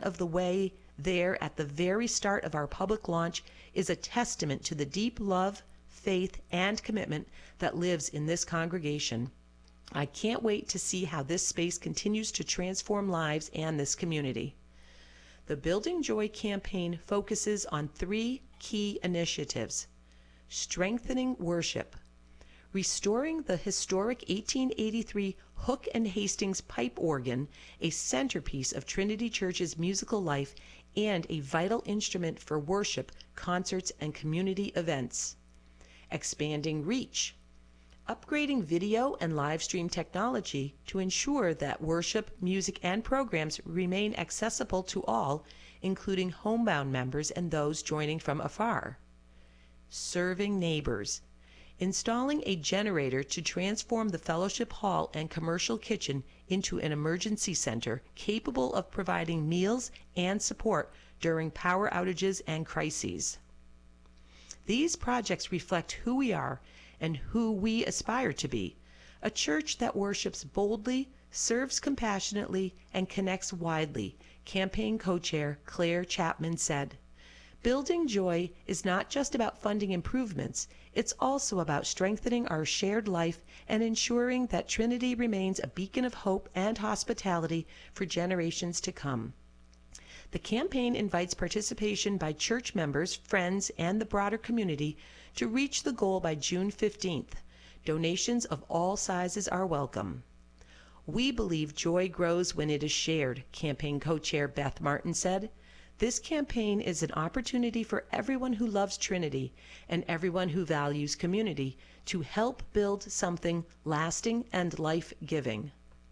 of the way there at the very start of our public launch is a testament to the deep love, faith, and commitment that lives in this congregation. I can't wait to see how this space continues to transform lives and this community. The Building Joy campaign focuses on 3 key initiatives: strengthening worship, restoring the historic 1883 Hook and Hastings pipe organ, a centerpiece of Trinity Church's musical life and a vital instrument for worship, concerts, and community events; expanding reach, upgrading video and live stream technology to ensure that worship, music, and programs remain accessible to all, including homebound members and those joining from afar; serving neighbors, installing a generator to transform the fellowship hall and commercial kitchen into an emergency center capable of providing meals and support during power outages and crises. These projects reflect who we are and who we aspire to be: a church that worships boldly, serves compassionately, and connects widely, campaign co-chair Claire Chapman said. Building Joy is not just about funding improvements, it's also about strengthening our shared life and ensuring that Trinity remains a beacon of hope and hospitality for generations to come. The campaign invites participation by church members, friends, and the broader community to reach the goal by June 15th. Donations of all sizes are welcome. We believe joy grows when it is shared, campaign co-chair Beth Martin said. This campaign is an opportunity for everyone who loves Trinity and everyone who values community to help build something lasting and life-giving.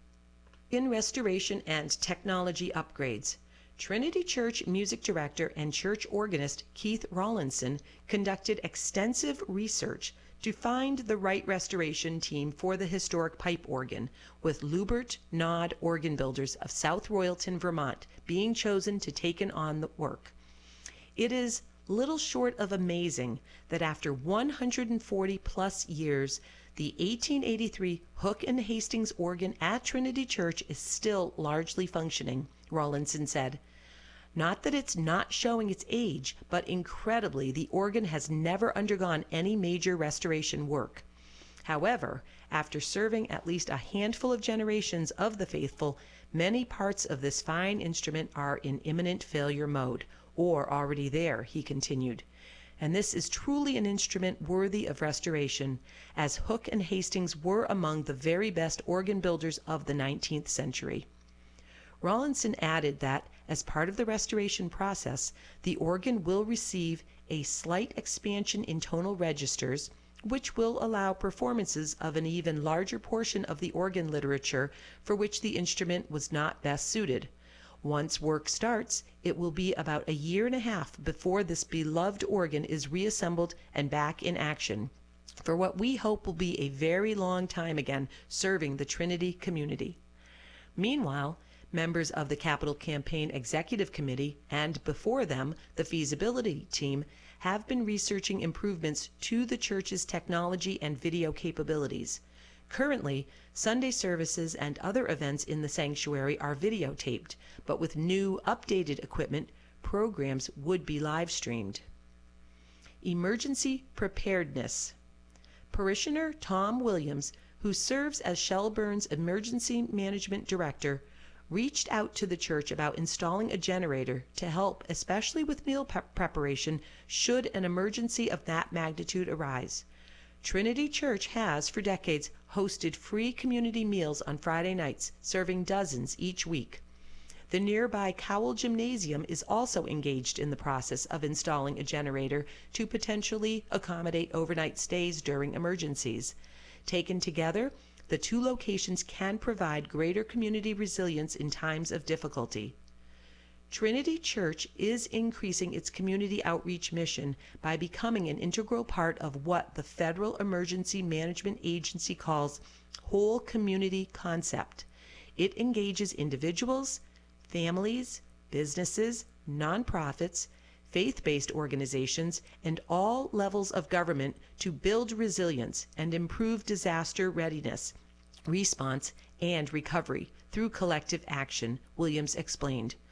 In restoration and technology upgrades, Trinity Church music director and church organist Keith Rawlinson conducted extensive research to find the right restoration team for the historic pipe organ, with Lubert Nod Organ Builders of South Royalton, Vermont, being chosen to take on the work. It is little short of amazing that after 140 plus years, the 1883 Hook and Hastings organ at Trinity Church is still largely functioning, Rawlinson said. Not that it's not showing its age, but incredibly, the organ has never undergone any major restoration work. However, after serving at least a handful of generations of the faithful, many parts of this fine instrument are in imminent failure mode, or already there, he continued. And this is truly an instrument worthy of restoration, as Hook and Hastings were among the very best organ builders of the 19th century. Rawlinson added that, as part of the restoration process, the organ will receive a slight expansion in tonal registers, which will allow performances of an even larger portion of the organ literature for which the instrument was not best suited. Once work starts, it will be about a year and a half before this beloved organ is reassembled and back in action, for what we hope will be a very long time again serving the Trinity community. Meanwhile, members of the Capital Campaign Executive Committee, and before them, the feasibility team, have been researching improvements to the church's technology and video capabilities. Currently, Sunday services and other events in the sanctuary are videotaped, but with new, updated equipment, programs would be live streamed. Emergency preparedness. Parishioner Tom Williams, who serves as Shelburne's Emergency Management Director, reached out to the church about installing a generator to help, especially with meal preparation, should an emergency of that magnitude arise. Trinity Church has, for decades, hosted free community meals on Friday nights, serving dozens each week. The nearby Cowell Gymnasium is also engaged in the process of installing a generator to potentially accommodate overnight stays during emergencies. Taken together, the two locations can provide greater community resilience in times of difficulty. Trinity Church is increasing its community outreach mission by becoming an integral part of what the Federal Emergency Management Agency calls Whole Community Concept. It engages individuals, families, businesses, nonprofits, faith-based organizations, and all levels of government to build resilience and improve disaster readiness, response, and recovery through collective action, Williams explained.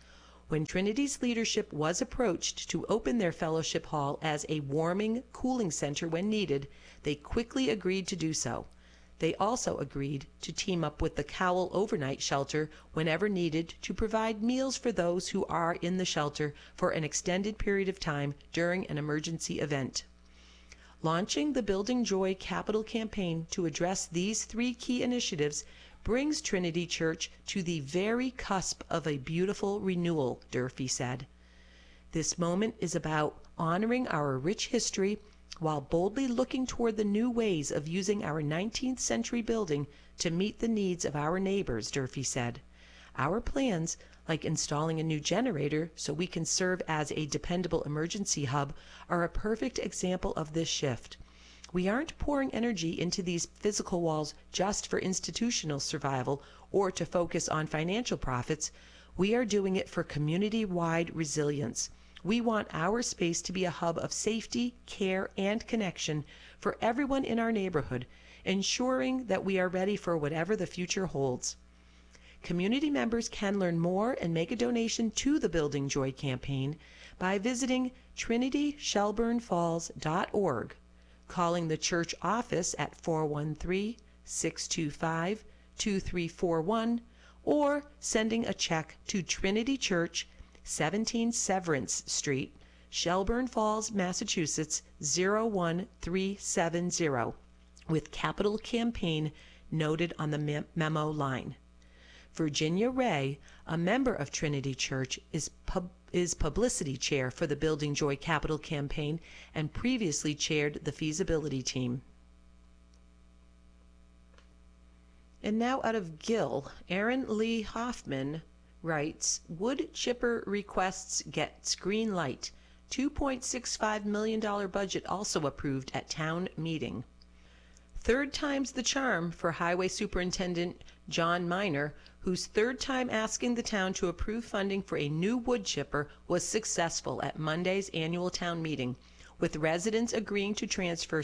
When Trinity's leadership was approached to open their fellowship hall as a warming, cooling center when needed, they quickly agreed to do so. They also agreed to team up with the Cowell Overnight Shelter whenever needed to provide meals for those who are in the shelter for an extended period of time during an emergency event. Launching the Building Joy Capital Campaign to address these three key initiatives brings Trinity Church to the very cusp of a beautiful renewal, Durfee said. This moment is about honoring our rich history while boldly looking toward the new ways of using our 19th century building to meet the needs of our neighbors, Durfee said. Our plans, like installing a new generator so we can serve as a dependable emergency hub, are a perfect example of this shift. We aren't pouring energy into these physical walls just for institutional survival or to focus on financial profits. We are doing it for community-wide resilience. We want our space to be a hub of safety, care, and connection for everyone in our neighborhood, ensuring that we are ready for whatever the future holds. Community members can learn more and make a donation to the Building Joy campaign by visiting trinityshelburnfalls.org, calling the church office at 413-625-2341, or sending a check to Trinity Church, 17 Severance Street, Shelburne Falls, Massachusetts 01370, with capital campaign noted on the memo line. Virginia Ray, a member of Trinity Church, is publicity chair for the Building Joy Capital Campaign and previously chaired the feasibility team. And now out of Gill, Aaron Lee Hoffman writes, wood chipper requests gets green light. $2.65 million budget also approved at town meeting. Third time's the charm for Highway Superintendent John Miner, whose third time asking the town to approve funding for a new wood chipper was successful at Monday's annual town meeting, with residents agreeing to transfer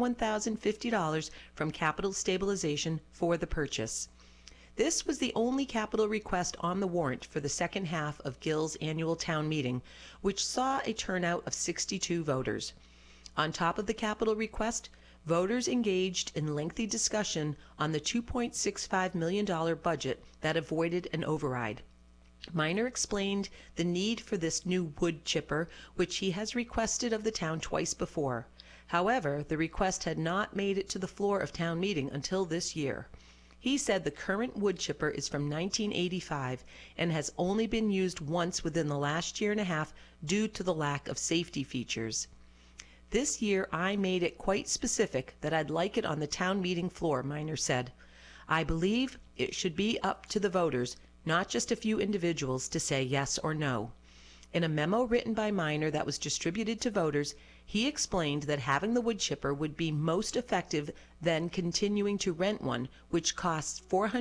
$71,050 from capital stabilization for the purchase. This was the only capital request on the warrant for the second half of Gill's annual town meeting, which saw a turnout of 62 voters. On top of the capital request, voters engaged in lengthy discussion on the $2.65 million budget that avoided an override. Miner explained the need for this new wood chipper, which he has requested of the town twice before. However, the request had not made it to the floor of town meeting until this year. He said the current wood chipper is from 1985 and has only been used once within the last year and a half due to the lack of safety features. This year I made it quite specific that I'd like it on the town meeting floor, Miner said. I believe it should be up to the voters, not just a few individuals, to say yes or no. In a memo written by Miner that was distributed to voters, he explained that having the wood chipper would be most effective than continuing to rent one, which costs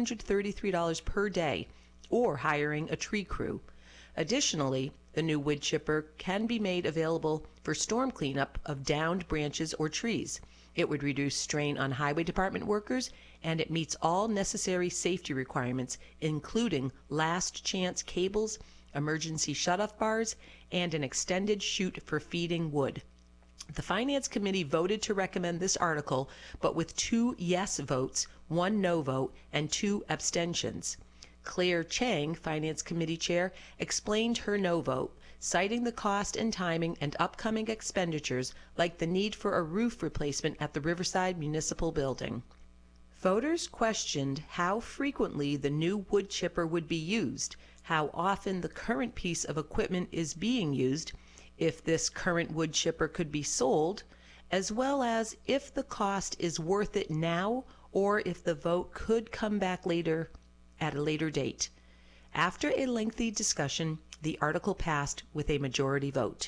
$433 per day, or hiring a tree crew. Additionally, the new wood chipper can be made available for storm cleanup of downed branches or trees. It would reduce strain on highway department workers, and it meets all necessary safety requirements, including last chance cables, emergency shutoff bars, and an extended chute for feeding wood. The Finance Committee voted to recommend this article, but with 2 yes votes, 1 no vote, and 2 abstentions. Claire Chang, Finance Committee Chair, explained her no vote, citing the cost and timing and upcoming expenditures like the need for a roof replacement at the Riverside Municipal Building. Voters questioned how frequently the new wood chipper would be used, how often the current piece of equipment is being used, if this current wood chipper could be sold, as well as if the cost is worth it now or if the vote could come back later at a later date. After a lengthy discussion, the article passed with a majority vote.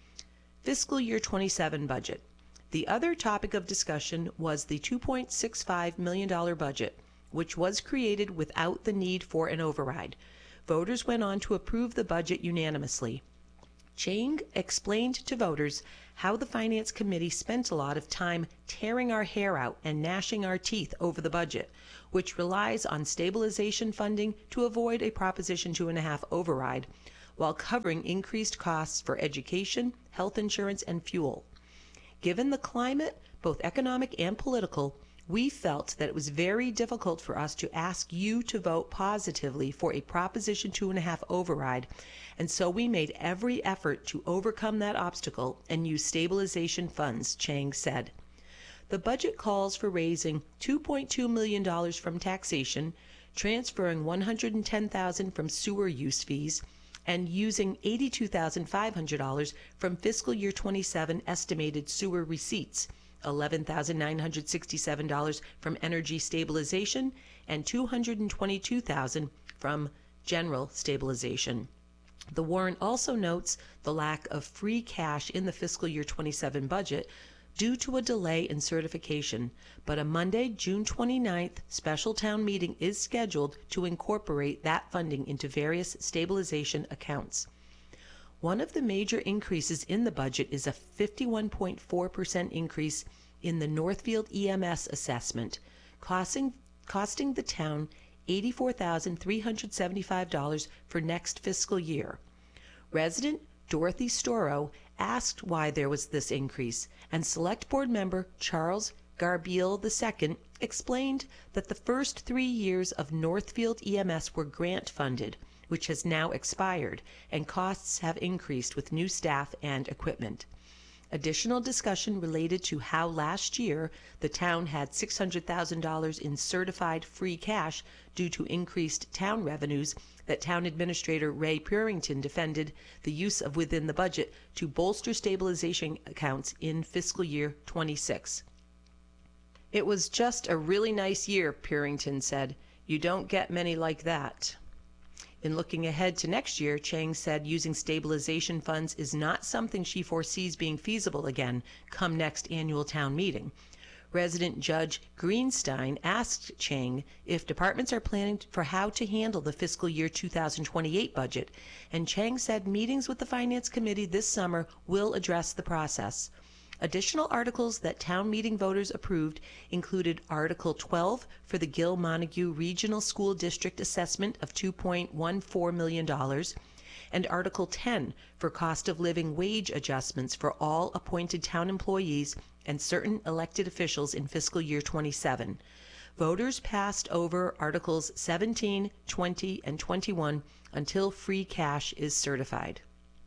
Fiscal year 27 budget. The other topic of discussion was the $2.65 million budget, which was created without the need for an override. Voters went on to approve the budget unanimously. Chang explained to voters how the Finance Committee spent a lot of time tearing our hair out and gnashing our teeth over the budget, which relies on stabilization funding to avoid a Proposition 2.5 override, while covering increased costs for education, health insurance, and fuel. Given the climate, both economic and political, we felt that it was very difficult for us to ask you to vote positively for a Proposition 2.5 override, and so we made every effort to overcome that obstacle and use stabilization funds, Chang said. The budget calls for raising $2.2 million from taxation, transferring $110,000 from sewer use fees, and using $82,500 from fiscal year 27 estimated sewer receipts, $11,967 from energy stabilization, and $222,000 from general stabilization. The warrant also notes the lack of free cash in the fiscal year 27 budget due to a delay in certification, but a Monday, June 29th special town meeting is scheduled to incorporate that funding into various stabilization accounts. One of the major increases in the budget is a 51.4% increase in the Northfield EMS assessment, costing the town $84,375 for next fiscal year. Resident Dorothy Storrow asked why there was this increase, and Select Board member Charles Garbiel II explained that the first 3 years of Northfield EMS were grant funded, which has now expired, and costs have increased with new staff and equipment. Additional discussion related to how last year the town had $600,000 in certified free cash due to increased town revenues that Town Administrator Ray Purington defended the use of within the budget to bolster stabilization accounts in fiscal year 26. "It was just a really nice year," Purington said. "You don't get many like that." In looking ahead to next year, Chang said using stabilization funds is not something she foresees being feasible again come next annual town meeting. Resident Judge Greenstein asked Chang if departments are planning for how to handle the fiscal year 2028 budget, and Chang said meetings with the Finance Committee this summer will address the process. Additional articles that town meeting voters approved included Article 12 for the Gill-Montague Regional School District assessment of $2.14 million, and Article 10 for cost of living wage adjustments for all appointed town employees and certain elected officials in fiscal year 27. Voters passed over Articles 17, 20, and 21 until free cash is certified.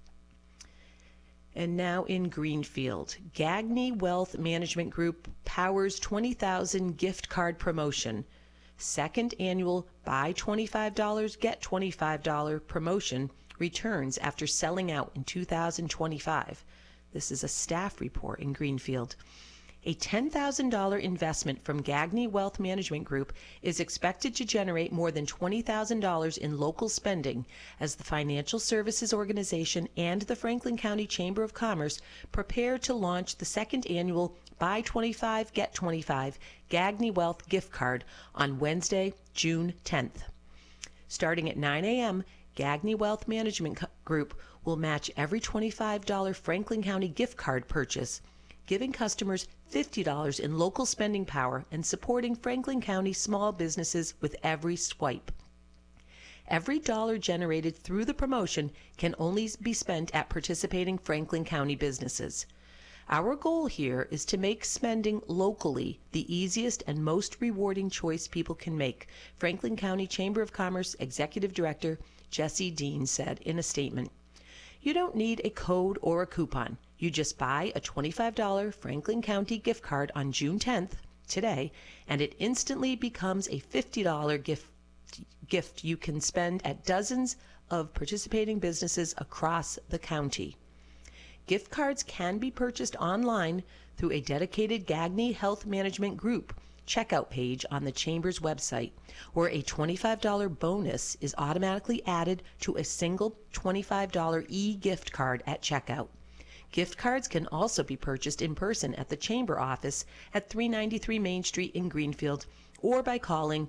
And now in Greenfield, Gagne Wealth Management Group powers 20,000 gift card promotion. Second annual buy $25, get $25 promotion returns after selling out in 2025. This is a staff report in Greenfield. A $10,000 investment from Gagne Wealth Management Group is expected to generate more than $20,000 in local spending as the financial services organization and the Franklin County Chamber of Commerce prepare to launch the second annual Buy 25, Get 25 Gagne Wealth gift card on Wednesday, June 10th. Starting at 9 a.m., Gagne Wealth Management Group will match every $25 Franklin County gift card purchase, giving customers $50 in local spending power and supporting Franklin County small businesses with every swipe. Every dollar generated through the promotion can only be spent at participating Franklin County businesses. Our goal here is to make spending locally the easiest and most rewarding choice people can make, Franklin County Chamber of Commerce Executive Director Jesse Dean said in a statement. You don't need a code or a coupon. You just buy a $25 Franklin County gift card on June 10th, today, and it instantly becomes a $50 gift you can spend at dozens of participating businesses across the county. Gift cards can be purchased online through a dedicated Gagne Health Management Group checkout page on the Chamber's website, where a $25 bonus is automatically added to a single $25 e-gift card at checkout. Gift cards can also be purchased in person at the Chamber office at 393 Main Street in Greenfield or by calling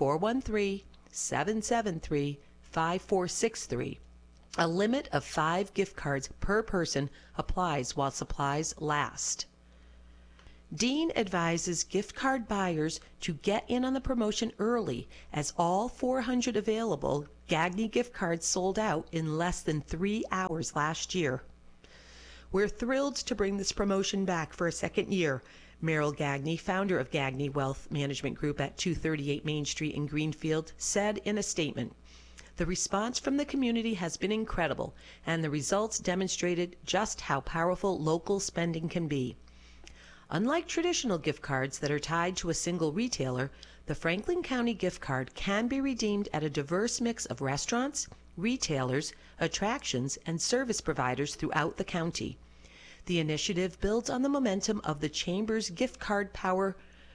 413-773-5463. A limit of 5 gift cards per person applies while supplies last. Dean advises gift card buyers to get in on the promotion early, as all 400 available Gagne gift cards sold out in less than 3 hours last year. We're thrilled to bring this promotion back for a second year, Merrill Gagne, founder of Gagne Wealth Management Group at 238 Main Street in Greenfield, said in a statement. The response from the community has been incredible, and the results demonstrated just how powerful local spending can be. Unlike traditional gift cards that are tied to a single retailer, the Franklin County gift card can be redeemed at a diverse mix of restaurants, retailers, attractions, and service providers throughout the county. The initiative builds on the momentum of the Chamber's gift card program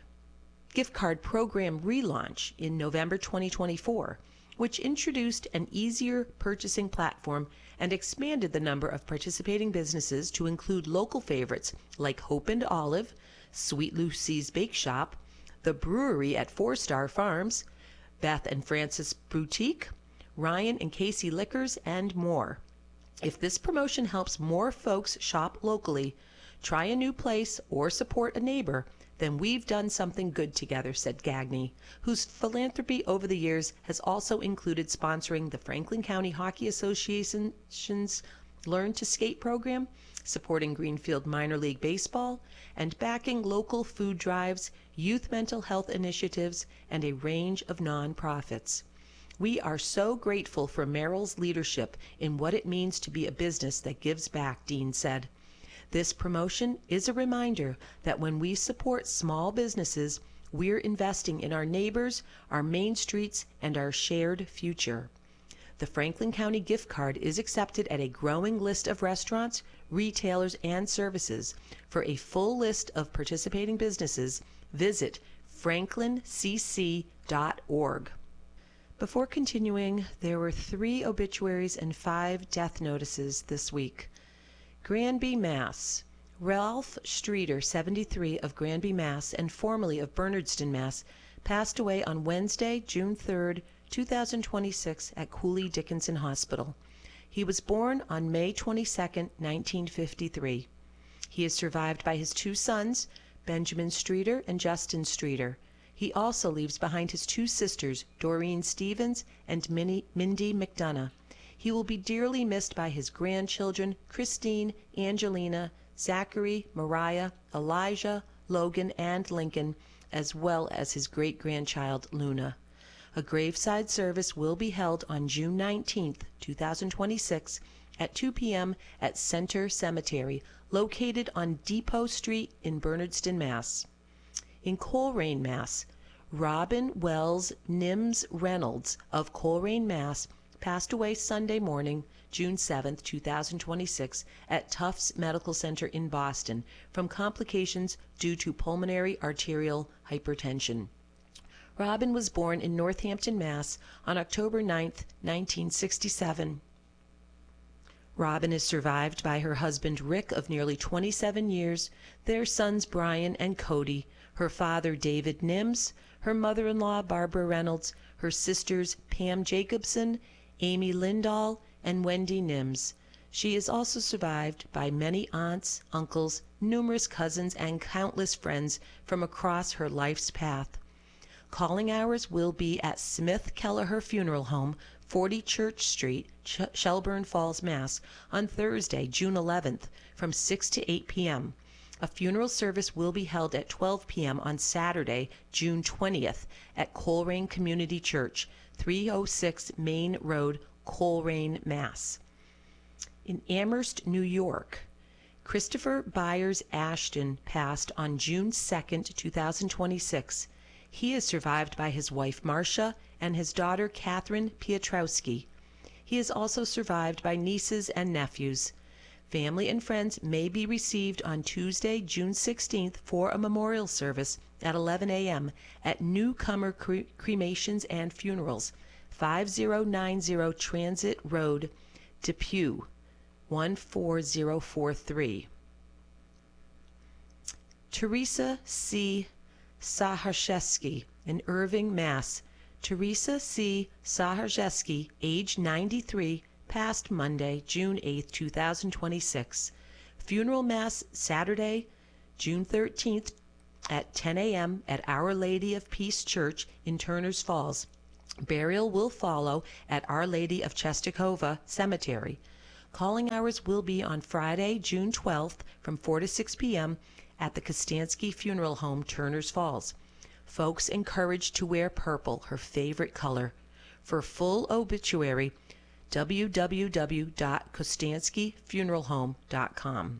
relaunch in November 2024, which introduced an easier purchasing platform and expanded the number of participating businesses to include local favorites like Hope and Olive, Sweet Lucy's Bake Shop, the brewery at Four Star Farms, Beth and Francis Boutique, Ryan and Casey Liquors, and more. If this promotion helps more folks shop locally, try a new place, or support a neighbor, then we've done something good together, said Gagne, whose philanthropy over the years has also included sponsoring the Franklin County Hockey Association's Learn to Skate program, supporting Greenfield Minor League Baseball, and backing local food drives, youth mental health initiatives, and a range of nonprofits. We are so grateful for Merrill's leadership in what it means to be a business that gives back, Dean said. This promotion is a reminder that when we support small businesses, we're investing in our neighbors, our main streets, and our shared future. The Franklin County gift card is accepted at a growing list of restaurants, retailers, and services. For a full list of participating businesses, visit franklincc.org. Before continuing, there were 3 obituaries and 5 death notices this week. Granby, Mass. Ralph Streeter, 73, of Granby, Mass., and formerly of Bernardston, Mass., passed away on Wednesday, June 3, 2026, at Cooley Dickinson Hospital. He was born on May 22, 1953. He is survived by his 2 sons, Benjamin Streeter and Justin Streeter. He also leaves behind his 2 sisters, Doreen Stevens and Mindy McDonough. He will be dearly missed by his grandchildren, Christine, Angelina, Zachary, Mariah, Elijah, Logan, and Lincoln, as well as his great-grandchild, Luna. A graveside service will be held on June 19, 2026, at 2 p.m. at Center Cemetery, located on Depot Street in Bernardston, Mass. In Coleraine, Mass., Robin Wells Nims Reynolds of Coleraine, Mass., passed away Sunday morning, June 7, 2026, at Tufts Medical Center in Boston from complications due to pulmonary arterial hypertension. Robin was born in Northampton, Mass. on October 9, 1967. Robin is survived by her husband Rick of nearly 27 years, their sons Brian and Cody, her father David Nims, her mother-in-law Barbara Reynolds, her sisters Pam Jacobson, Amy Lindahl, and Wendy Nims. She is also survived by many aunts, uncles, numerous cousins, and countless friends from across her life's path. Calling hours will be at Smith Kelleher Funeral Home, 40 Church Street, Shelburne Falls, Mass., on Thursday, June 11th, from 6 to 8 p.m. A funeral service will be held at 12 p.m. on Saturday, June 20th, at Coleraine Community Church, 306 Main Road, Coleraine, Mass. In Amherst, New York, Christopher Byers Ashton passed on June 2, 2026. He is survived by his wife Marcia and his daughter Catherine Piotrowski. He is also survived by nieces and nephews. Family and friends may be received on Tuesday, June 16th for a memorial service at 11 a.m. at Newcomer Cremations and Funerals, 5090 Transit Road, Depew, 14043. Teresa C. Saharzewski in Irving, Mass. Teresa C. Saharzewski, age 93, passed Monday, June 8, 2026. Funeral Mass Saturday, June 13th, at 10 a.m. at Our Lady of Peace Church in Turners Falls. Burial will follow at Our Lady of Czestochowa Cemetery. Calling hours will be on Friday, June 12th from 4 to 6 p.m. at the Kostansky Funeral Home, Turners Falls. Folks encouraged to wear purple, her favorite color. For full obituary, www.kostanskyfuneralhome.com.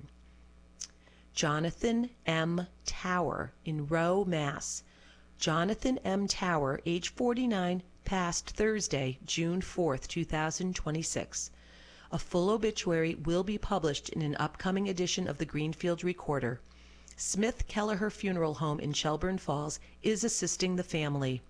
Jonathan M. Tower in Rowe, Mass. Jonathan M. Tower, age 49, passed Thursday, June 4th, 2026. A full obituary will be published in an upcoming edition of the Greenfield Recorder. Smith Kelleher Funeral Home in Shelburne Falls is assisting the family.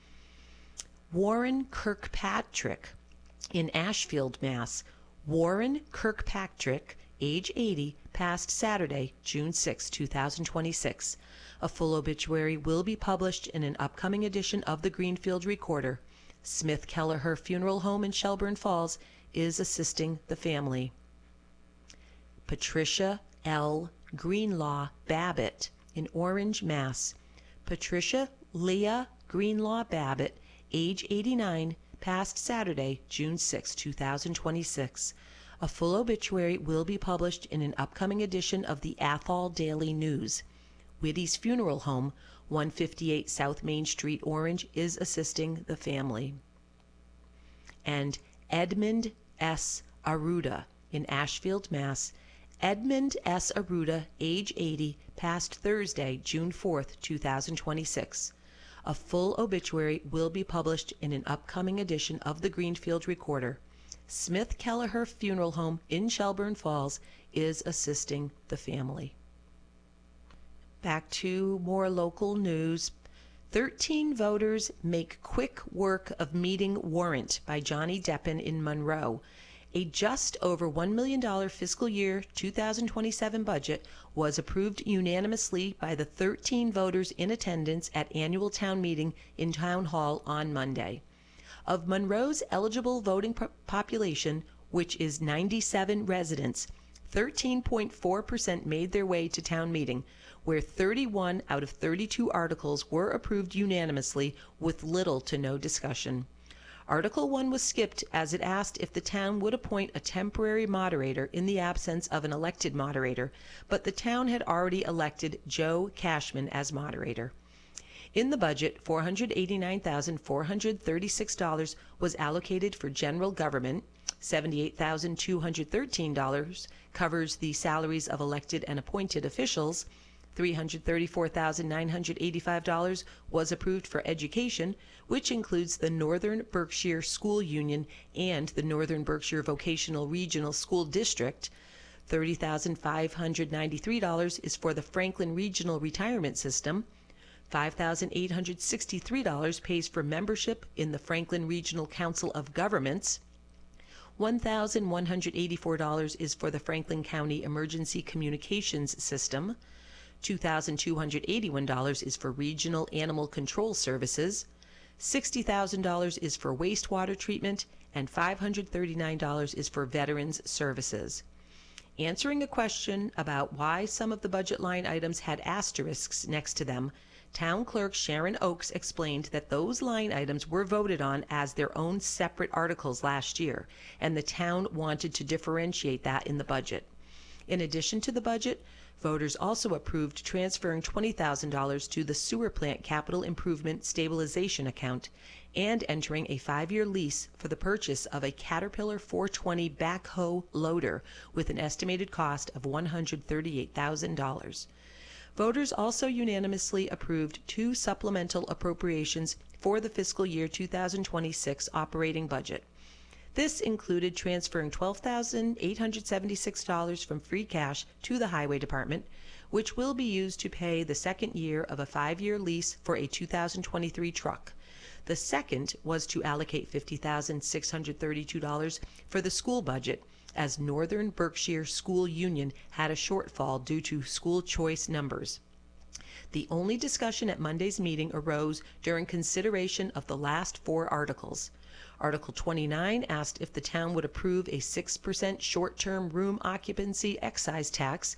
Warren Kirkpatrick in Ashfield, Mass. Warren Kirkpatrick, age 80, passed Saturday, June 6, 2026. A full obituary will be published in an upcoming edition of the Greenfield Recorder. Smith Kelleher Funeral Home in Shelburne Falls is assisting the family. Patricia L. Greenlaw Babbitt in Orange, Mass. Patricia Leah Greenlaw Babbitt, age 89, passed Saturday, June 6, 2026. A full obituary will be published in an upcoming edition of the Athol Daily News. Whitty's Funeral Home, 158 South Main Street, Orange, is assisting the family. And Edmund S. Aruda in Ashfield, Mass. Edmund S. Aruda, age 80, passed Thursday, June 4th, 2026. A full obituary will be published in an upcoming edition of the Greenfield Recorder. Smith Kelleher Funeral Home in Shelburne Falls is assisting the family. Back to more local news. 13 voters make quick work of meeting warrant by Johnny Deppen in Monroe. A just over $1 million fiscal year 2027 budget was approved unanimously by the 13 voters in attendance at annual town meeting in Town Hall on Monday. Of Monroe's eligible voting population, which is 97 residents, 13.4% made their way to town meeting, where 31 out of 32 articles were approved unanimously with little to no discussion. Article 1 was skipped as it asked if the town would appoint a temporary moderator in the absence of an elected moderator, but the town had already elected Joe Cashman as moderator. In the budget, $489,436 was allocated for general government, $78,213 covers the salaries of elected and appointed officials, $334,985 was approved for education, which includes the Northern Berkshire School Union and the Northern Berkshire Vocational Regional School District. $30,593 is for the Franklin Regional Retirement System. $5,863 pays for membership in the Franklin Regional Council of Governments. $1,184 is for the Franklin County Emergency Communications System. $2,281 is for Regional Animal Control Services. $60,000 is for wastewater treatment, and $539 is for Veterans Services. Answering a question about why some of the budget line items had asterisks next to them, Town Clerk Sharon Oakes explained that those line items were voted on as their own separate articles last year, and the town wanted to differentiate that in the budget. In addition to the budget, voters also approved transferring $20,000 to the sewer plant capital improvement stabilization account and entering a 5-year lease for the purchase of a Caterpillar 420 backhoe loader with an estimated cost of $138,000. Voters also unanimously approved 2 supplemental appropriations for the fiscal year 2026 operating budget. This included transferring $12,876 from free cash to the Highway Department, which will be used to pay the second year of a 5-year lease for a 2023 truck. The second was to allocate $50,632 for the school budget, as Northern Berkshire School Union had a shortfall due to school choice numbers. The only discussion at Monday's meeting arose during consideration of the last 4 articles. Article 29 asked if the town would approve a 6% short-term room occupancy excise tax,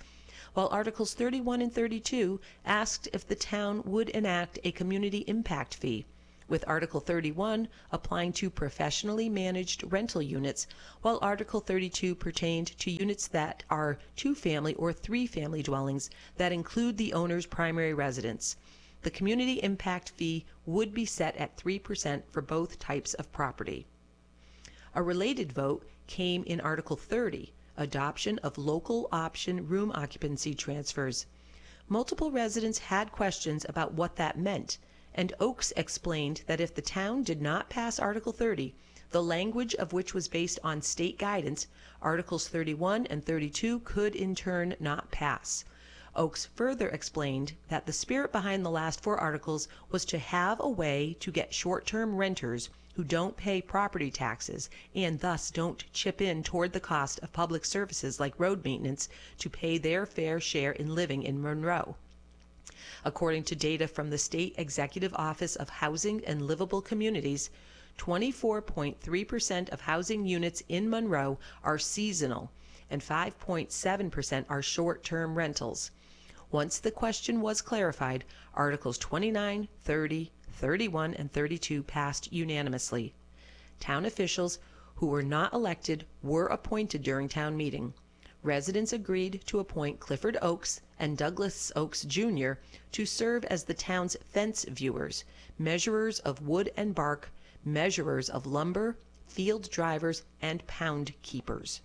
while Articles 31 and 32 asked if the town would enact a community impact fee, with Article 31 applying to professionally managed rental units, while Article 32 pertained to units that are two-family or three-family dwellings that include the owner's primary residence. The community impact fee would be set at 3% for both types of property. A related vote came in Article 30, adoption of local option room occupancy transfers. Multiple residents had questions about what that meant, and Oaks explained that if the town did not pass Article 30, the language of which was based on state guidance, Articles 31 and 32 could in turn not pass. Oaks further explained that the spirit behind the last four articles was to have a way to get short-term renters who don't pay property taxes and thus don't chip in toward the cost of public services like road maintenance to pay their fair share in living in Monroe. According to data from the State Executive Office of Housing and Livable Communities, 24.3% of housing units in Monroe are seasonal, and 5.7% are short-term rentals. Once the question was clarified, Articles 29, 30, 31, and 32 passed unanimously. Town officials who were not elected were appointed during town meeting. Residents agreed to appoint Clifford Oaks and Douglas Oaks Jr. to serve as the town's fence viewers, measurers of wood and bark, measurers of lumber, field drivers, and pound keepers.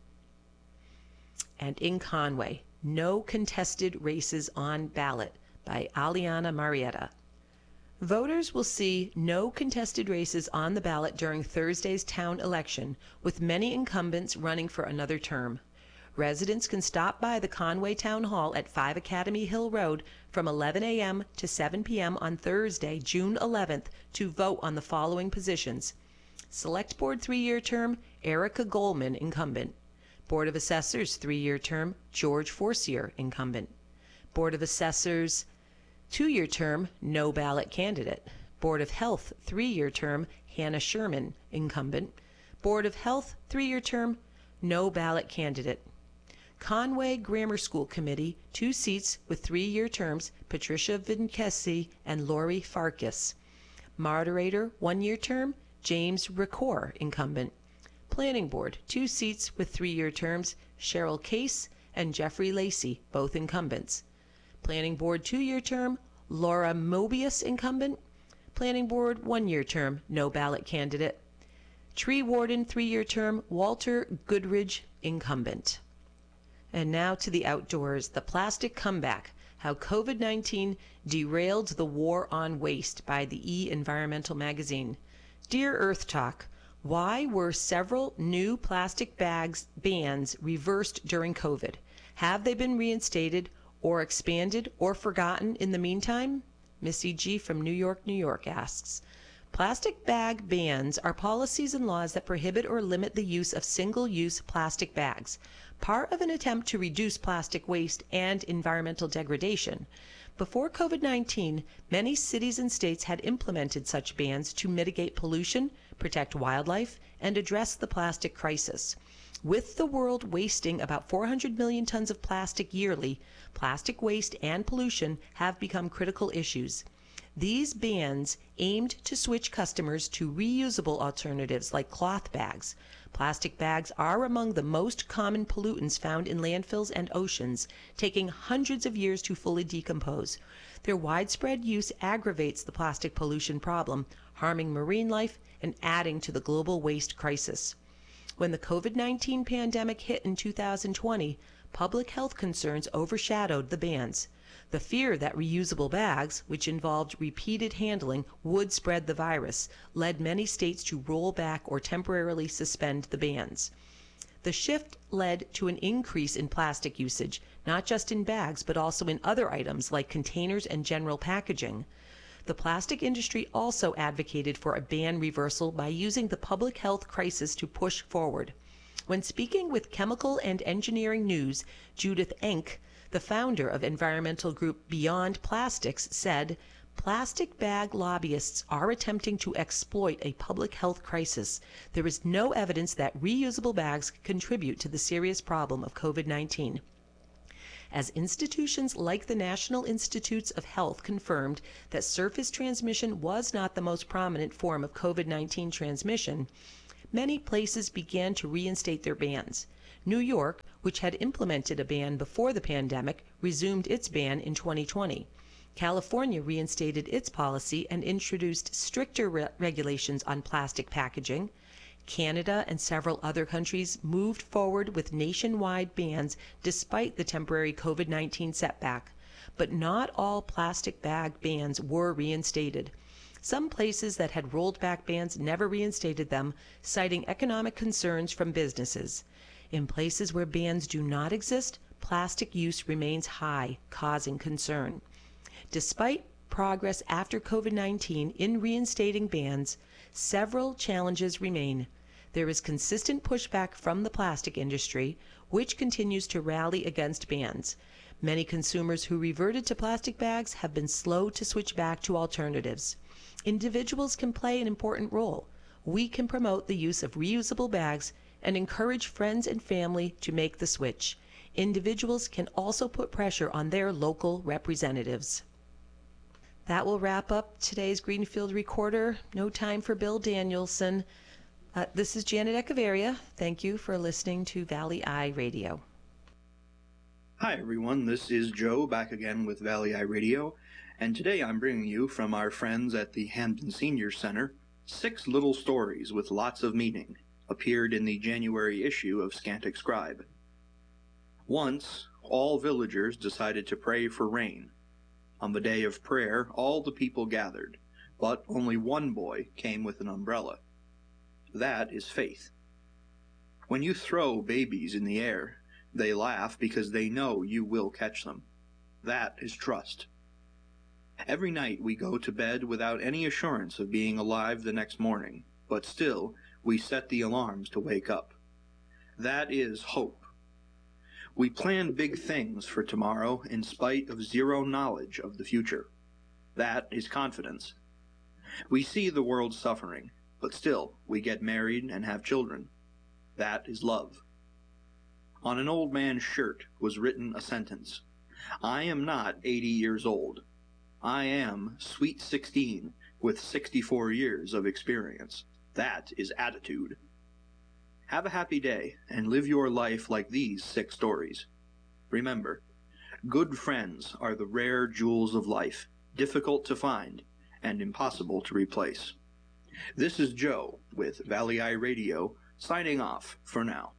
And in Conway, no contested races on ballot by Aliana Marietta. Voters will see no contested races on the ballot during Thursday's town election, with many incumbents running for another term. Residents can stop by the Conway Town Hall at 5 Academy Hill Road from 11 a.m. to 7 p.m. on Thursday, June 11th, to vote on the following positions. Select Board 3-year term, Erica Goldman, incumbent. Board of Assessors 3-year term, George Forcier, incumbent. Board of Assessors 2-year term, no ballot candidate. Board of Health 3-year term, Hannah Sherman, incumbent. Board of Health 3-year term, no ballot candidate. Conway Grammar School Committee, 2 seats with 3-year terms, Patricia Vinkesi and Lori Farkas. Moderator, 1-year term, James Ricord, incumbent. Planning Board, 2 seats with 3-year terms, Cheryl Case and Jeffrey Lacey, both incumbents. Planning Board, 2-year term, Laura Mobius, incumbent. Planning Board, 1-year term, no ballot candidate. Tree Warden, 3-year term, Walter Goodridge, incumbent. And now to the outdoors, the plastic comeback, how COVID-19 derailed the war on waste by the E! Environmental magazine. Dear Earth Talk, why were several new plastic bags bans reversed during COVID? Have they been reinstated or expanded or forgotten in the meantime? Missy G. from New York, New York asks. Plastic bag bans are policies and laws that prohibit or limit the use of single-use plastic bags, part of an attempt to reduce plastic waste and environmental degradation. Before COVID-19, many cities and states had implemented such bans to mitigate pollution, protect wildlife, and address the plastic crisis. With the world wasting about 400 million tons of plastic yearly, plastic waste and pollution have become critical issues. These bans aimed to switch customers to reusable alternatives like cloth bags. Plastic bags are among the most common pollutants found in landfills and oceans, taking hundreds of years to fully decompose. Their widespread use aggravates the plastic pollution problem, harming marine life and adding to the global waste crisis. When the COVID-19 pandemic hit in 2020, public health concerns overshadowed the bans. The fear that reusable bags, which involved repeated handling, would spread the virus, led many states to roll back or temporarily suspend the bans. The shift led to an increase in plastic usage, not just in bags, but also in other items like containers and general packaging. The plastic industry also advocated for a ban reversal by using the public health crisis to push forward. When speaking with Chemical and Engineering News, Judith Enck, the founder of environmental group Beyond Plastics, said, "Plastic bag lobbyists are attempting to exploit a public health crisis. There is no evidence that reusable bags contribute to the serious problem of COVID-19. as institutions like the National Institutes of Health confirmed that surface transmission was not the most prominent form of COVID-19 transmission. Many places began to reinstate their bans. New York, which had implemented a ban before the pandemic, resumed its ban in 2020. California reinstated its policy and introduced stricter regulations on plastic packaging. Canada and several other countries moved forward with nationwide bans despite the temporary COVID-19 setback. But not all plastic bag bans were reinstated. Some places that had rolled back bans never reinstated them, citing economic concerns from businesses. In places where bans do not exist, plastic use remains high, causing concern. Despite progress after COVID-19 in reinstating bans, several challenges remain. There is consistent pushback from the plastic industry, which continues to rally against bans. Many consumers who reverted to plastic bags have been slow to switch back to alternatives. Individuals can play an important role. We can promote the use of reusable bags and encourage friends and family to make the switch. Individuals can also put pressure on their local representatives. That will wrap up today's Greenfield Recorder. No time for Bill Danielson. This is Janet Echeverria. Thank you for listening to Valley Eye Radio. Hi everyone, this is Joe back again with Valley Eye Radio, and today I'm bringing you from our friends at the Hamden Senior Center 6 little stories with lots of meaning, appeared in the January issue of Scantic Scribe. Once, all villagers decided to pray for rain. On the day of prayer, all the people gathered, but only one boy came with an umbrella. That is faith. When you throw babies in the air, they laugh because they know you will catch them. That is trust. Every night we go to bed without any assurance of being alive the next morning, but still we set the alarms to wake up. That is hope. We plan big things for tomorrow in spite of zero knowledge of the future. That is confidence. We see the world suffering, but still we get married and have children. That is love. On an old man's shirt was written a sentence, "I am not 80 years old. I am sweet 16 with 64 years of experience." That is attitude. Have a happy day and live your life like these 6 stories. Remember, good friends are the rare jewels of life, difficult to find and impossible to replace. This is Joe with Valley Eye Radio, signing off for now.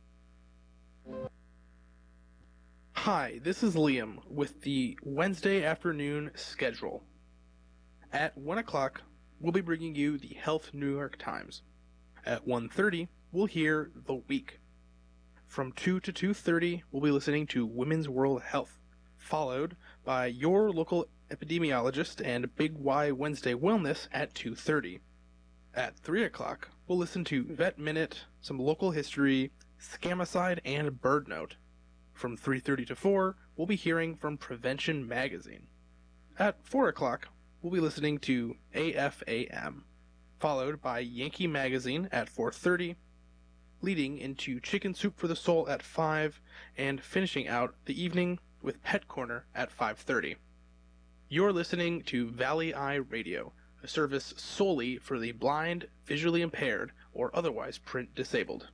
Hi, this is Liam with the Wednesday afternoon schedule. At 1 o'clock, we'll be bringing you the Health New York Times. At 1:30, we'll hear The Week. From 2 to 2:30, we'll be listening to Women's World Health, followed by your local epidemiologist and Big Y Wednesday Wellness at 2:30. At 3 o'clock, we'll listen to Vet Minute, some local history, Scamicide, and Bird Note. From 3:30 to 4, we'll be hearing from Prevention Magazine. At 4 o'clock, we'll be listening to AFAM, followed by Yankee Magazine at 4:30, leading into Chicken Soup for the Soul at 5, and finishing out the evening with Pet Corner at 5:30. You're listening to Valley Eye Radio, a service solely for the blind, visually impaired, or otherwise print disabled.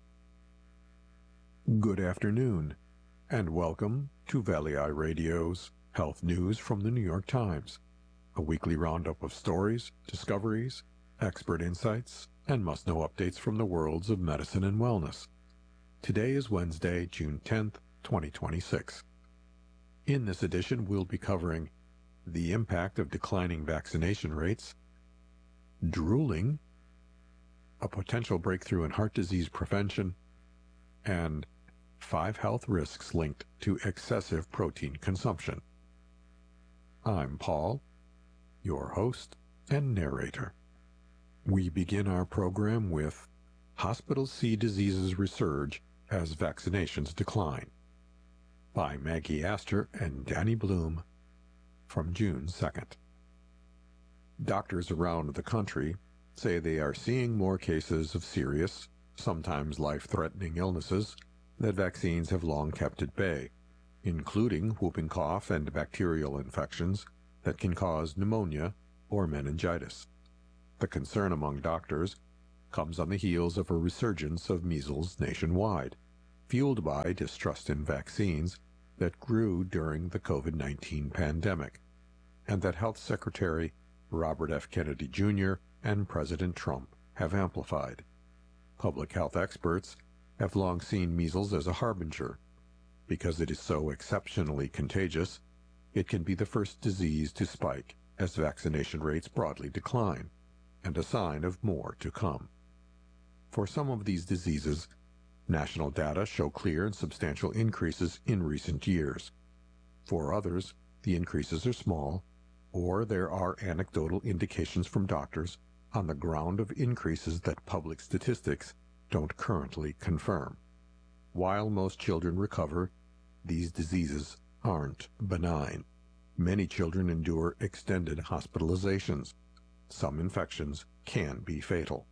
Good afternoon, and welcome to Valley Eye Radio's Health News from the New York Times, a weekly roundup of stories, discoveries, expert insights, and must-know updates from the worlds of medicine and wellness. Today is Wednesday, June 10th, 2026. In this edition, we'll be covering the impact of declining vaccination rates, drooling, a potential breakthrough in heart disease prevention, and 5 health risks linked to excessive protein consumption. I'm Paul, your host and narrator. We begin our program with Hospitals See Diseases Resurge as Vaccinations Decline by Maggie Astor and Danny Bloom from June 2nd. Doctors around the country say they are seeing more cases of serious, sometimes life-threatening illnesses that vaccines have long kept at bay. including whooping cough and bacterial infections that can cause pneumonia or meningitis. The concern among doctors comes on the heels of a resurgence of measles nationwide, fueled by distrust in vaccines that grew during the COVID-19 pandemic, and that Health Secretary Robert F. Kennedy Jr. and President Trump have amplified. Public health experts have long seen measles as a harbinger. Because it is so exceptionally contagious, it can be the first disease to spike as vaccination rates broadly decline, and a sign of more to come. For some of these diseases, national data show clear and substantial increases in recent years. For others, the increases are small, or there are anecdotal indications from doctors on the ground of increases that public statistics don't currently confirm. While most children recover, these diseases aren't benign. Many children endure extended hospitalizations. Some infections can be fatal.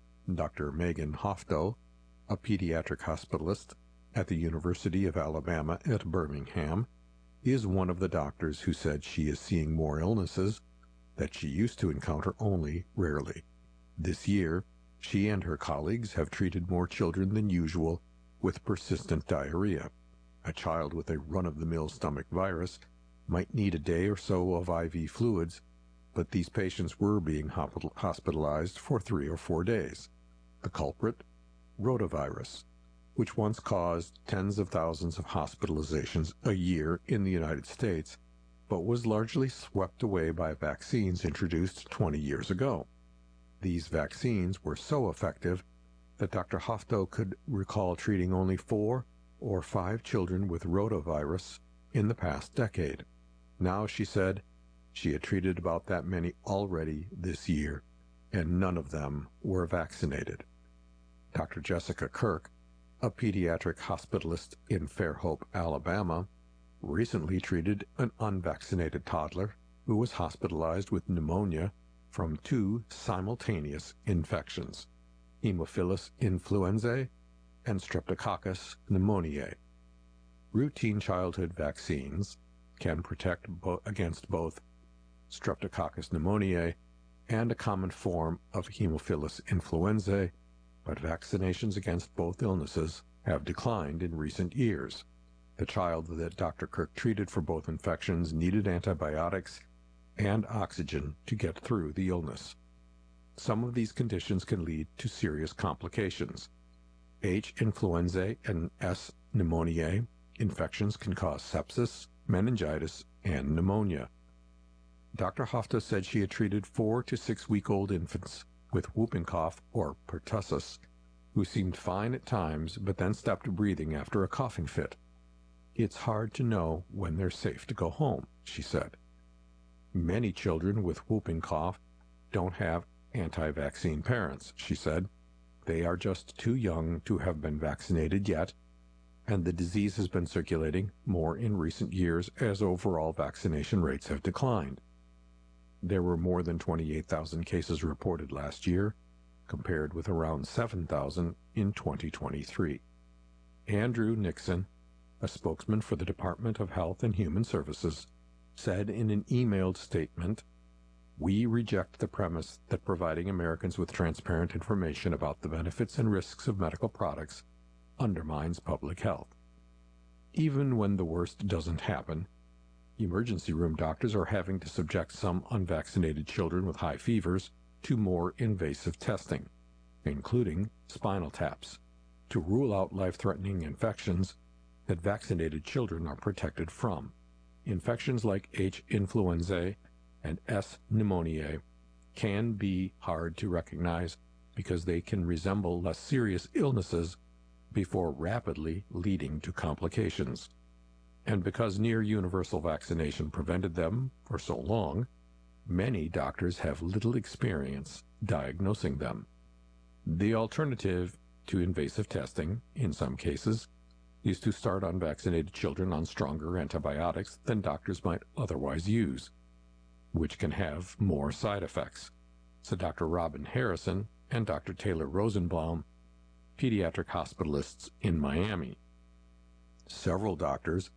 Dr. Megan Hofto, a pediatric hospitalist at the University of Alabama at Birmingham, is one of the doctors who said she is seeing more illnesses that she used to encounter only rarely. This year, she and her colleagues have treated more children than usual with persistent diarrhea. A child with a run-of-the-mill stomach virus might need a day or so of IV fluids, but these patients were being hospitalized for 3 or 4 days. The culprit? Rotavirus, which once caused tens of thousands of hospitalizations a year in the United States, but was largely swept away by vaccines introduced 20 years ago. These vaccines were so effective that Dr. Hofto could recall treating only 4 or 5 children with rotavirus in the past decade. Now, she said, she had treated about that many already this year, and none of them were vaccinated. Dr. Jessica Kirk, a pediatric hospitalist in Fairhope, Alabama, recently treated an unvaccinated toddler who was hospitalized with pneumonia from 2 simultaneous infections, Haemophilus influenzae and Streptococcus pneumoniae. Routine childhood vaccines can protect against both Streptococcus pneumoniae and a common form of Haemophilus influenzae, but vaccinations against both illnesses have declined in recent years. The child that Dr. Kirk treated for both infections needed antibiotics and oxygen to get through the illness. Some of these conditions can lead to serious complications. H. influenzae and S. pneumoniae infections can cause sepsis, meningitis, and pneumonia. Dr. Hofta said she had treated 4 to 6-week-old infants with whooping cough or pertussis, who seemed fine at times but then stopped breathing after a coughing fit. It's hard to know when they're safe to go home, she said. Many children with whooping cough don't have anti-vaccine parents, she said. They are just too young to have been vaccinated yet, and the disease has been circulating more in recent years as overall vaccination rates have declined. There were more than 28,000 cases reported last year, compared with around 7,000 in 2023. Andrew Nixon, a spokesman for the Department of Health and Human Services, said in an emailed statement, "We reject the premise that providing Americans with transparent information about the benefits and risks of medical products undermines public health. Even when the worst doesn't happen, emergency room doctors are having to subject some unvaccinated children with high fevers to more invasive testing, including spinal taps, to rule out life-threatening infections that vaccinated children are protected from. Infections like H. influenzae and S. pneumoniae can be hard to recognize because they can resemble less serious illnesses before rapidly leading to complications. And because near universal vaccination prevented them for so long, many doctors have little experience diagnosing them. The alternative to invasive testing, in some cases, is to start unvaccinated children on stronger antibiotics than doctors might otherwise use, which can have more side effects," said Dr. Robin Harrison and Dr. Taylor Rosenbaum, pediatric hospitalists in Miami. Several doctors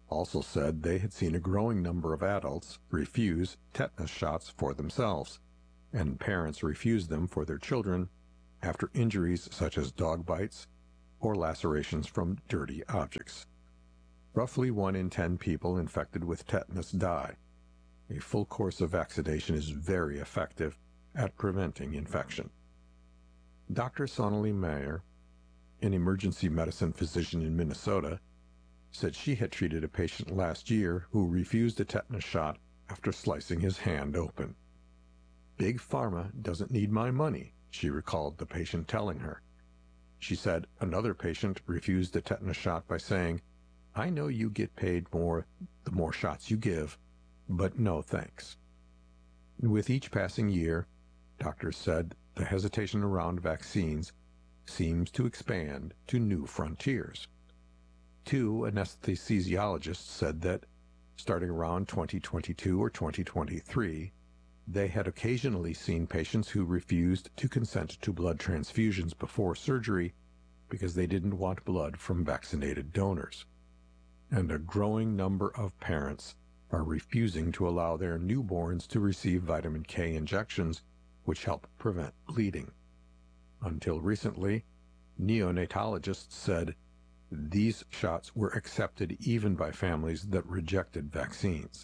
also said they had seen a growing number of adults refuse tetanus shots for themselves, and parents refuse them for their children after injuries such as dog bites or lacerations from dirty objects. Roughly 1 in 10 people infected with tetanus die. A full course of vaccination is very effective at preventing infection. Dr. Sonali Mayer, an emergency medicine physician in Minnesota, said she had treated a patient last year who refused a tetanus shot after slicing his hand open. "Big Pharma doesn't need my money," she recalled the patient telling her. She said another patient refused a tetanus shot by saying, "I know you get paid more the more shots you give, but no thanks." With each passing year, doctors said the hesitation around vaccines seems to expand to new frontiers. 2 anesthesiologists said that, starting around 2022 or 2023, they had occasionally seen patients who refused to consent to blood transfusions before surgery because they didn't want blood from vaccinated donors. And a growing number of parents are refusing to allow their newborns to receive vitamin K injections, which help prevent bleeding. Until recently, neonatologists said these shots were accepted even by families that rejected vaccines.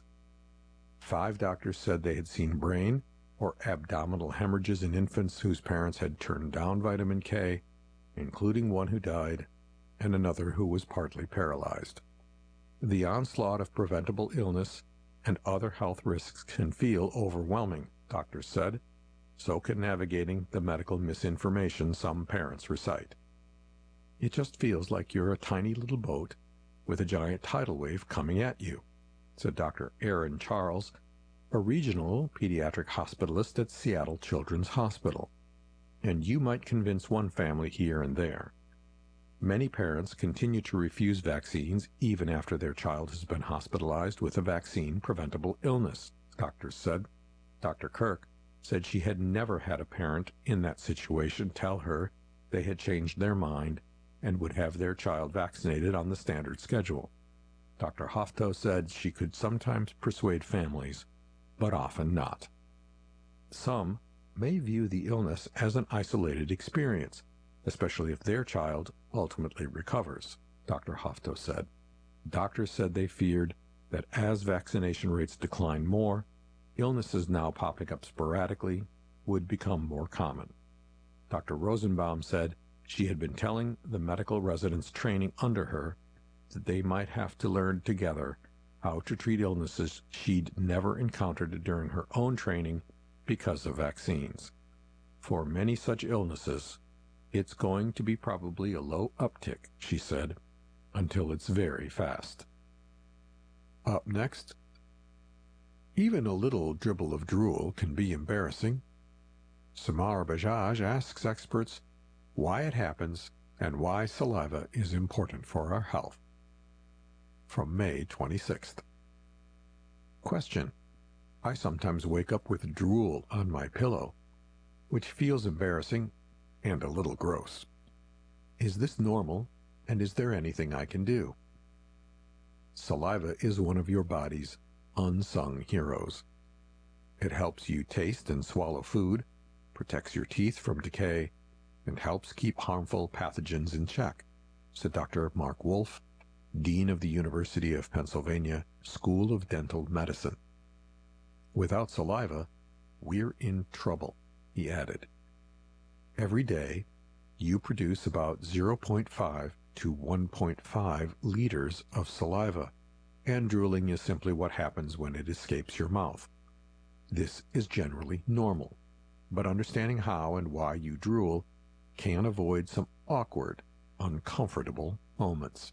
5 doctors said they had seen brain or abdominal hemorrhages in infants whose parents had turned down vitamin K, including one who died and another who was partly paralyzed. The onslaught of preventable illness and other health risks can feel overwhelming, doctors said. So can navigating the medical misinformation some parents recite. "It just feels like you're a tiny little boat with a giant tidal wave coming at you," said Dr. Aaron Charles, a regional pediatric hospitalist at Seattle Children's Hospital. "And you might convince one family here and there. Many parents continue to refuse vaccines even after their child has been hospitalized with a vaccine-preventable illness," doctors said. Dr. Kirk said she had never had a parent in that situation tell her they had changed their mind and would have their child vaccinated on the standard schedule. Dr. Hofto said she could sometimes persuade families, but often not. Some may view the illness as an isolated experience, especially if their child ultimately recovers, Dr. Hofto said. Doctors said they feared that as vaccination rates decline more, illnesses now popping up sporadically would become more common. Dr. Rosenbaum said she had been telling the medical residents training under her that they might have to learn together how to treat illnesses she'd never encountered during her own training because of vaccines. For many such illnesses, it's going to be probably a low uptick, she said, until it's very fast. Up next, even a little dribble of drool can be embarrassing. Samar Bajaj asks experts why it happens and why saliva is important for our health. From May 26th. Question. I sometimes wake up with drool on my pillow, which feels embarrassing and a little gross. Is this normal, and is there anything I can do? Saliva is one of your body's unsung heroes. It helps you taste and swallow food, protects your teeth from decay, and helps keep harmful pathogens in check, said Dr. Mark Wolf, Dean of the University of Pennsylvania School of Dental Medicine. Without saliva, we're in trouble, he added. Every day, you produce about 0.5 to 1.5 liters of saliva, and drooling is simply what happens when it escapes your mouth. This is generally normal, but understanding how and why you drool can avoid some awkward, uncomfortable moments.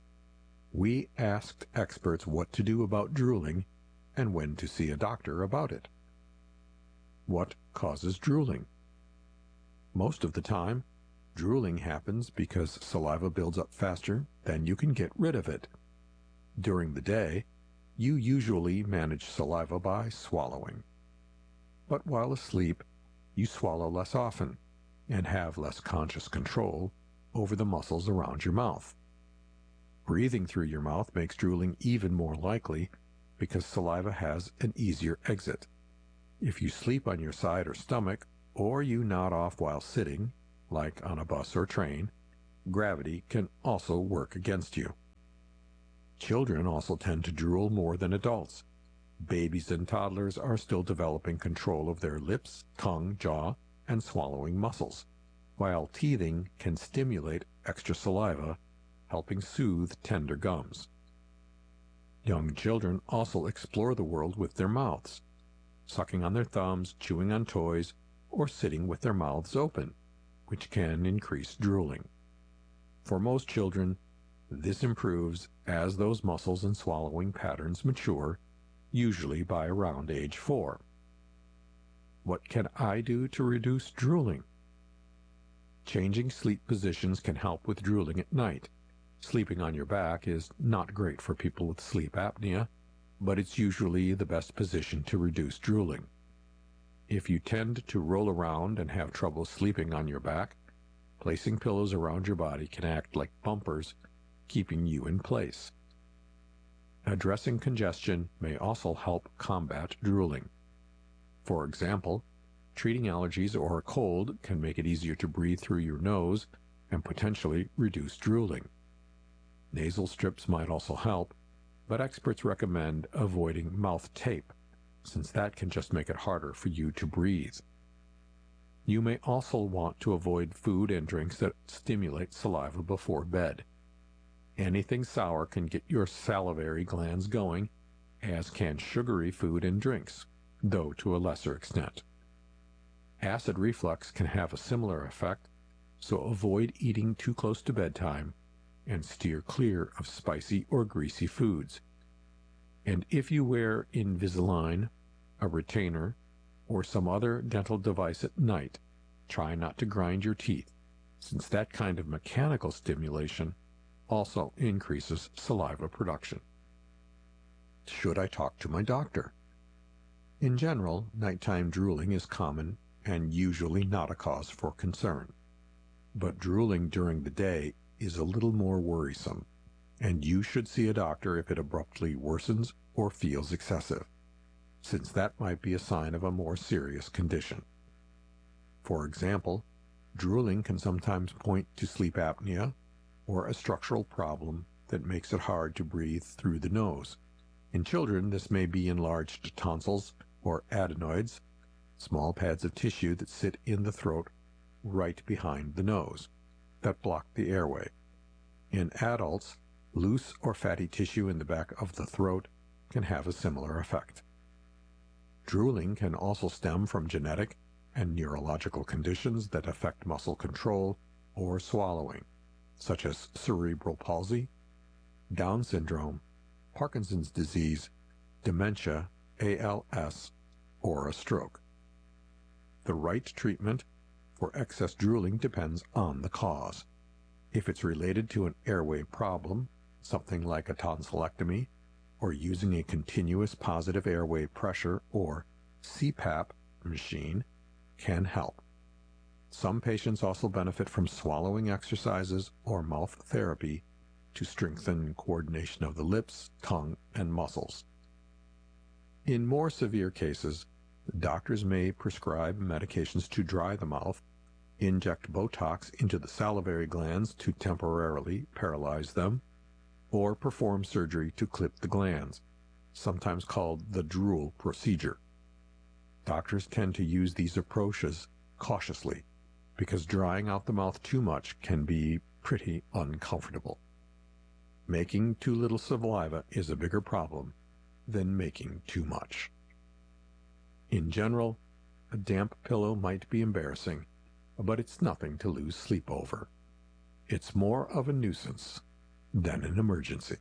We asked experts what to do about drooling and when to see a doctor about it. What causes drooling? Most of the time, drooling happens because saliva builds up faster than you can get rid of it. During the day, you usually manage saliva by swallowing. But while asleep, you swallow less often and have less conscious control over the muscles around your mouth. Breathing through your mouth makes drooling even more likely because saliva has an easier exit. If you sleep on your side or stomach, or you nod off while sitting, like on a bus or train, gravity can also work against you. Children also tend to drool more than adults. Babies and toddlers are still developing control of their lips, tongue, jaw, and swallowing muscles, while teething can stimulate extra saliva, helping soothe tender gums. Young children also explore the world with their mouths, sucking on their thumbs, chewing on toys, or sitting with their mouths open, which can increase drooling. For most children, this improves as those muscles and swallowing patterns mature, usually by around age 4. What can I do to reduce drooling? Changing sleep positions can help with drooling at night. Sleeping on your back is not great for people with sleep apnea, but it's usually the best position to reduce drooling. If you tend to roll around and have trouble sleeping on your back, placing pillows around your body can act like bumpers, keeping you in place. Addressing congestion may also help combat drooling. For example, treating allergies or a cold can make it easier to breathe through your nose and potentially reduce drooling. Nasal strips might also help, but experts recommend avoiding mouth tape, since that can just make it harder for you to breathe. You may also want to avoid food and drinks that stimulate saliva before bed. Anything sour can get your salivary glands going, as can sugary food and drinks, though to a lesser extent. Acid reflux can have a similar effect, so avoid eating too close to bedtime and steer clear of spicy or greasy foods. And if you wear Invisalign, a retainer, or some other dental device at night, try not to grind your teeth, since that kind of mechanical stimulation also increases saliva production. Should I talk to my doctor? In general, nighttime drooling is common and usually not a cause for concern. But drooling during the day is a little more worrisome, and you should see a doctor if it abruptly worsens or feels excessive, since that might be a sign of a more serious condition. For example, drooling can sometimes point to sleep apnea or a structural problem that makes it hard to breathe through the nose. In children, this may be enlarged tonsils or adenoids, small pads of tissue that sit in the throat right behind the nose, that block the airway. In adults, loose or fatty tissue in the back of the throat can have a similar effect. Drooling can also stem from genetic and neurological conditions that affect muscle control or swallowing, such as cerebral palsy, Down syndrome, Parkinson's disease, dementia, ALS, or a stroke. The right treatment for excess drooling depends on the cause. If it's related to an airway problem, something like a tonsillectomy, or using a continuous positive airway pressure or CPAP machine, can help. Some patients also benefit from swallowing exercises or mouth therapy to strengthen coordination of the lips, tongue, and muscles. In more severe cases, doctors may prescribe medications to dry the mouth, inject Botox into the salivary glands to temporarily paralyze them, or perform surgery to clip the glands, sometimes called the drool procedure. Doctors tend to use these approaches cautiously, because drying out the mouth too much can be pretty uncomfortable. Making too little saliva is a bigger problem than making too much. In general, a damp pillow might be embarrassing, but it's nothing to lose sleep over. It's more of a nuisance than an emergency.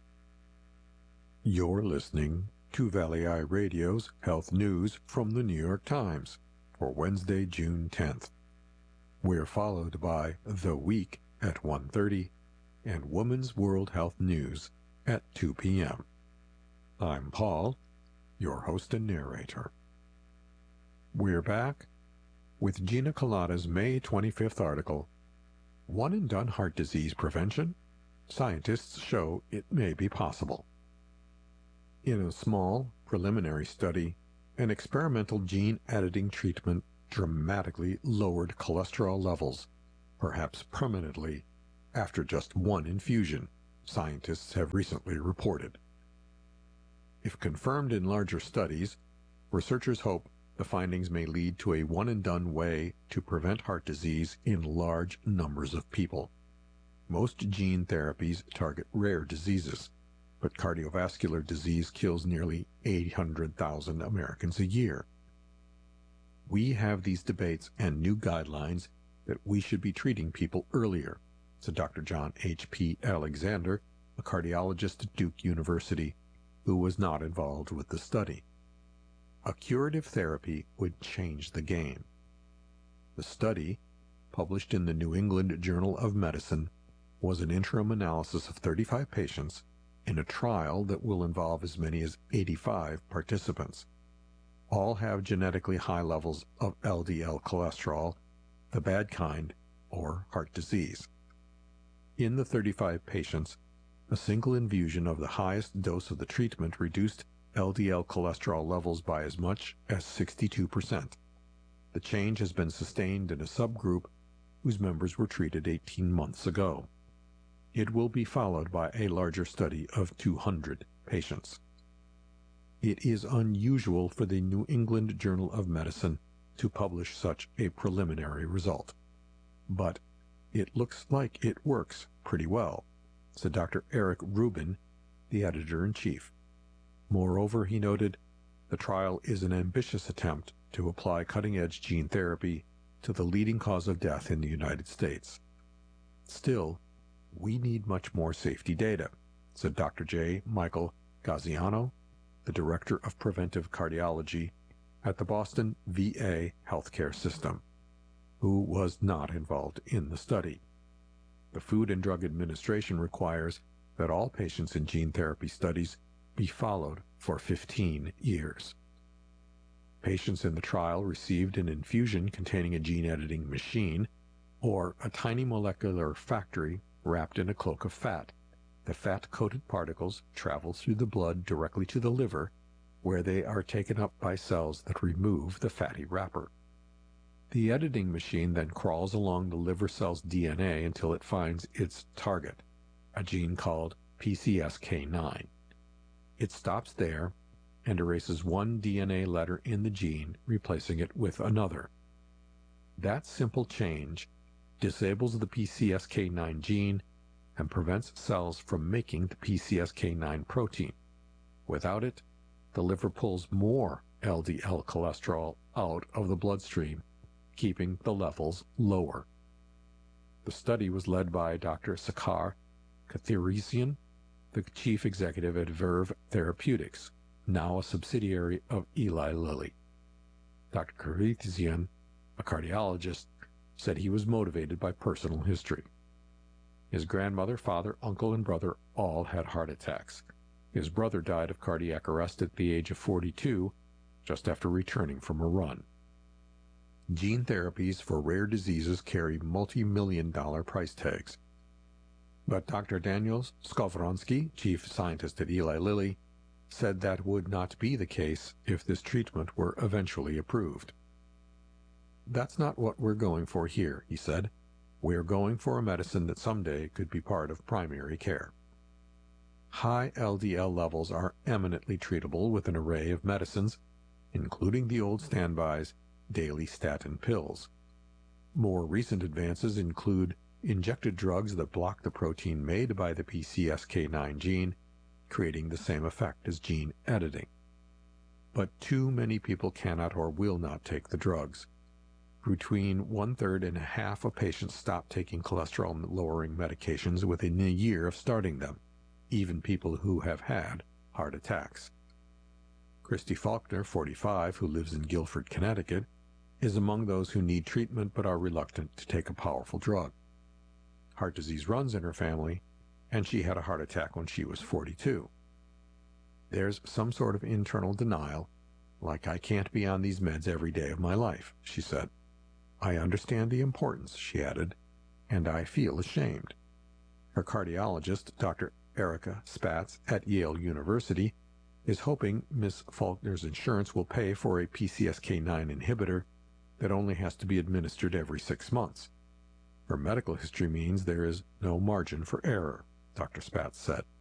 You're listening to Valley Eye Radio's Health News from the New York Times for Wednesday, June 10th. We're followed by The Week at 1:30 and Women's World Health News at 2 p.m. I'm Paul, your host and narrator. We're back with Gina Colada's May 25th article, One and Done Heart Disease Prevention? scientists show it may be possible. In a small, preliminary study, an experimental gene editing treatment dramatically lowered cholesterol levels, perhaps permanently, after just one infusion, scientists have recently reported. If confirmed in larger studies, researchers hope the findings may lead to a one-and-done way to prevent heart disease in large numbers of people. Most gene therapies target rare diseases, but cardiovascular disease kills nearly 800,000 Americans a year. We have these debates and new guidelines that we should be treating people earlier, said Dr. John H.P. Alexander, a cardiologist at Duke University, who was not involved with the study. A curative therapy would change the game. The study, published in the New England Journal of Medicine, was an interim analysis of 35 patients in a trial that will involve as many as 85 participants. All have genetically high levels of LDL cholesterol, the bad kind, or heart disease. In the 35 patients, a single infusion of the highest dose of the treatment reduced LDL cholesterol levels by as much as 62%. The change has been sustained in a subgroup whose members were treated 18 months ago. It will be followed by a larger study of 200 patients. It is unusual for the New England Journal of Medicine to publish such a preliminary result. But it looks like it works pretty well, said Dr. Eric Rubin, the editor-in-chief. Moreover, he noted, the trial is an ambitious attempt to apply cutting-edge gene therapy to the leading cause of death in the United States. Still, we need much more safety data, said Dr. J. Michael Gaziano, the Director of Preventive Cardiology at the Boston VA healthcare system, who was not involved in the study. The Food and Drug Administration requires that all patients in gene therapy studies be followed for 15 years. Patients in the trial received an infusion containing a gene editing machine or a tiny molecular factory wrapped in a cloak of fat. The fat-coated particles travel through the blood directly to the liver, where they are taken up by cells that remove the fatty wrapper. The editing machine then crawls along the liver cell's DNA until it finds its target, a gene called PCSK9. It stops there and erases one DNA letter in the gene, replacing it with another. That simple change disables the PCSK9 gene and prevents cells from making the PCSK9 protein. Without it, the liver pulls more LDL cholesterol out of the bloodstream, keeping the levels lower. The study was led by Dr. Sakhar Kathiresan, the chief executive at Verve Therapeutics, now a subsidiary of Eli Lilly. Dr. Kathiresan, a cardiologist, said he was motivated by personal history. His grandmother, father, uncle, and brother all had heart attacks. His brother died of cardiac arrest at the age of 42, just after returning from a run. Gene therapies for rare diseases carry multi-million-dollar price tags. But Dr. Daniel Skowronski, chief scientist at Eli Lilly, said that would not be the case if this treatment were eventually approved. That's not what we're going for here, he said. We're going for a medicine that someday could be part of primary care. High LDL levels are eminently treatable with an array of medicines, including the old standbys, daily statin pills. More recent advances include injected drugs that block the protein made by the PCSK9 gene, creating the same effect as gene editing. But too many people cannot or will not take the drugs. Between 1/3 and half of patients stop taking cholesterol-lowering medications within a year of starting them, even people who have had heart attacks. Christy Faulkner, 45, who lives in Guilford, Connecticut, is among those who need treatment but are reluctant to take a powerful drug. Heart disease runs in her family, and she had a heart attack when she was 42. There's some sort of internal denial, like I can't be on these meds every day of my life, she said. I understand the importance, she added, and I feel ashamed. Her cardiologist, Dr. Erica Spatz at Yale University, is hoping Ms. Faulkner's insurance will pay for a PCSK9 inhibitor that only has to be administered every 6 months. Her medical history means there is no margin for error, Dr. Spatz said.